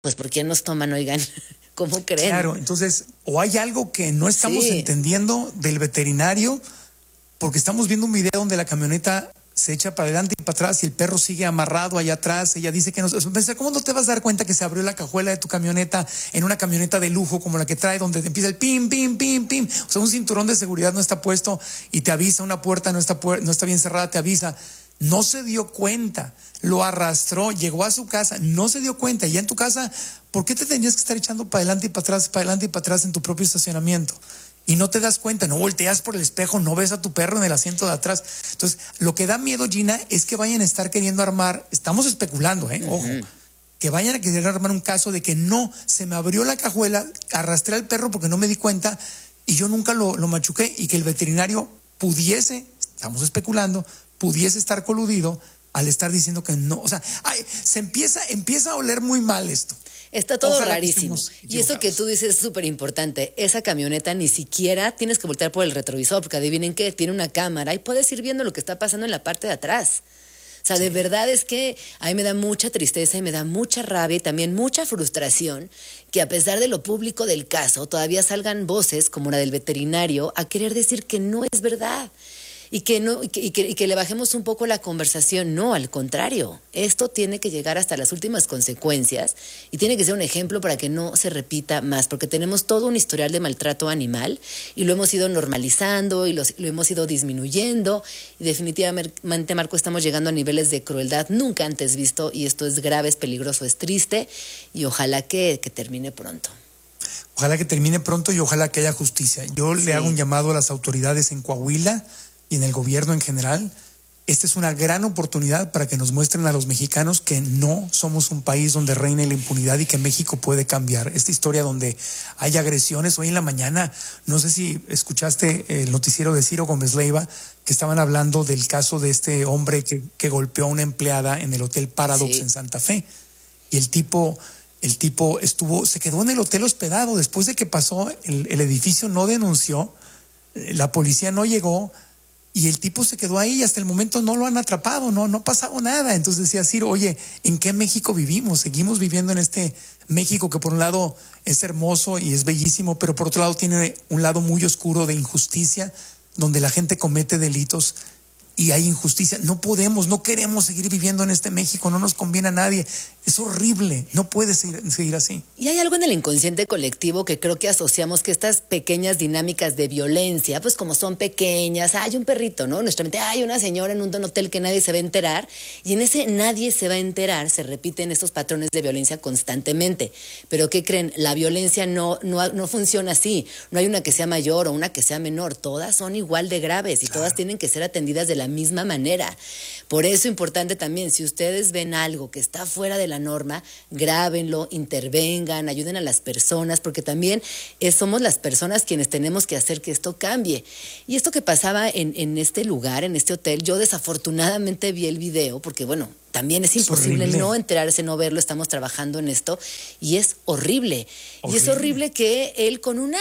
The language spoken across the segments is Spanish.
Pues ¿por qué nos toman, oigan? ¿Cómo creen? Claro, entonces, o hay algo que no estamos entendiendo del veterinario, porque estamos viendo un video donde la camioneta se echa para adelante y para atrás y el perro sigue amarrado allá atrás. Ella dice que no. ¿Cómo no te vas a dar cuenta que se abrió la cajuela de tu camioneta en una camioneta de lujo como la que trae, donde empieza el pim, pim, pim, pim? O sea, un cinturón de seguridad no está puesto y te avisa, una puerta no está bien cerrada, te avisa. No se dio cuenta, lo arrastró, llegó a su casa, no se dio cuenta. Y ya en tu casa, ¿por qué te tendrías que estar echando para adelante y para atrás, para adelante y para atrás en tu propio estacionamiento? Y no te das cuenta, no volteas por el espejo, no ves a tu perro en el asiento de atrás. Entonces, lo que da miedo, Gina, es que vayan a estar queriendo armar, estamos especulando, ojo, que vayan a querer armar un caso de que no, se me abrió la cajuela, arrastré al perro porque no me di cuenta y yo nunca lo machuqué, y que el veterinario pudiese, estamos especulando, pudiese estar coludido al estar diciendo que no. O sea, se empieza a oler muy mal esto. Está todo rarísimo. Y eso que tú dices es súper importante. Esa camioneta ni siquiera tienes que voltear por el retrovisor, porque adivinen qué, tiene una cámara y puedes ir viendo lo que está pasando en la parte de atrás. O sea, de verdad es que a mí me da mucha tristeza y me da mucha rabia y también mucha frustración que a pesar de lo público del caso, todavía salgan voces como la del veterinario a querer decir que no es verdad. Y que le bajemos un poco la conversación. No, al contrario, esto tiene que llegar hasta las últimas consecuencias y tiene que ser un ejemplo para que no se repita más, porque tenemos todo un historial de maltrato animal y lo hemos ido normalizando y lo hemos ido disminuyendo, y definitivamente, Marco, estamos llegando a niveles de crueldad nunca antes visto, y esto es grave, es peligroso, es triste, y ojalá que termine pronto. Ojalá que termine pronto y ojalá que haya justicia. Yo le hago un llamado a las autoridades en Coahuila y en el gobierno en general. Esta es una gran oportunidad para que nos muestren a los mexicanos que no somos un país donde reine la impunidad y que México puede cambiar. Esta historia donde hay agresiones, hoy en la mañana, no sé si escuchaste el noticiero de Ciro Gómez Leiva, que estaban hablando del caso de este hombre que golpeó a una empleada en el Hotel Paradox en Santa Fe. Y el tipo se quedó en el hotel hospedado. Después de que pasó, el edificio no denunció, la policía no llegó, y el tipo se quedó ahí y hasta el momento no lo han atrapado, no ha pasado nada. Entonces decía Ciro, oye, ¿en qué México vivimos? Seguimos viviendo en este México que por un lado es hermoso y es bellísimo, pero por otro lado tiene un lado muy oscuro de injusticia, donde la gente comete delitos y hay injusticia. No queremos seguir viviendo en este México, no nos conviene a nadie. Es horrible, no puede seguir así. Y hay algo en el inconsciente colectivo que creo que asociamos que estas pequeñas dinámicas de violencia, pues como son pequeñas, hay un perrito, ¿no? Nuestra mente, hay una señora en un hotel que nadie se va a enterar, y en ese nadie se va a enterar se repiten estos patrones de violencia constantemente. Pero ¿qué creen? La violencia no funciona así. No hay una que sea mayor o una que sea menor. Todas son igual de graves y todas tienen que ser atendidas de la misma manera. Por eso es importante también, si ustedes ven algo que está fuera de la norma, grábenlo, intervengan, ayuden a las personas, porque también somos las personas quienes tenemos que hacer que esto cambie. Y esto que pasaba en este lugar, en este hotel, yo desafortunadamente vi el video, porque bueno, también es imposible no enterarse, no verlo, estamos trabajando en esto, y es horrible. Y es horrible que él con una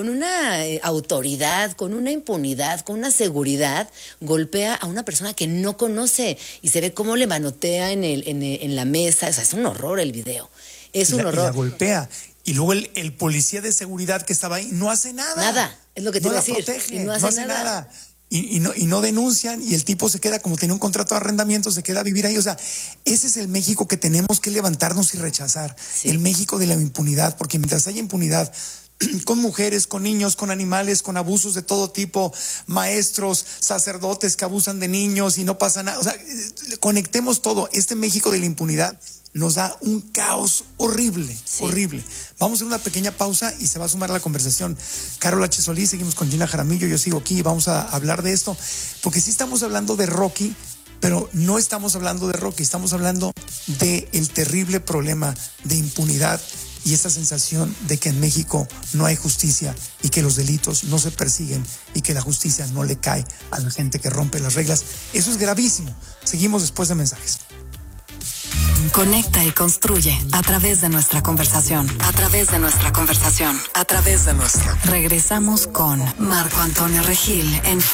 autoridad, con una impunidad, con una seguridad, golpea a una persona que no conoce, y se ve cómo le manotea en la mesa. O sea, es un horror el video. Es un horror. Y la golpea. Y luego el policía de seguridad que estaba ahí no hace nada. Nada, es lo que te iba a decir. Protege, no hace nada. Y no denuncian, y el tipo se queda, como tiene un contrato de arrendamiento, se queda a vivir ahí. O sea, ese es el México que tenemos que levantarnos y rechazar. El México de la impunidad, porque mientras haya impunidad con mujeres, con niños, con animales, con abusos de todo tipo, maestros, sacerdotes que abusan de niños y no pasa nada. O sea, conectemos todo. Este México de la impunidad nos da un caos horrible, horrible. Vamos a hacer una pequeña pausa y se va a sumar a la conversación Carol H. Solís, seguimos con Gina Jaramillo, yo sigo aquí y vamos a hablar de esto, porque sí estamos hablando de Rocky, pero no estamos hablando de Rocky, estamos hablando de el terrible problema de impunidad y esa sensación de que en México no hay justicia y que los delitos no se persiguen y que la justicia no le cae a la gente que rompe las reglas. Eso es gravísimo. Seguimos después de mensajes. Conecta y construye a través de nuestra conversación. A través de nuestra conversación. A través de nuestra. Regresamos con Marco Antonio Regil en